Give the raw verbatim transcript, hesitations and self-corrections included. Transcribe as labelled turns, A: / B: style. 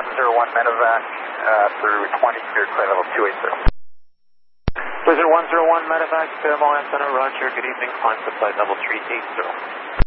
A: one zero one medevac uh, through twenty, clear clear level two eight zero.
B: Wizard one zero one medevac to Moran Center, roger, good evening, climb to flight level three eight zero.